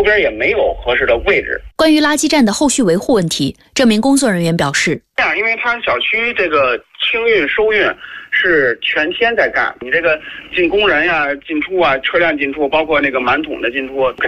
边也没有合适的位置。 关于垃圾站的后续维护问题，这名工作人员表示， 这样，因为他小区这个清运收运是全天在干，你这个进工人呀、进出啊、车辆进出，包括那个满桶的进出，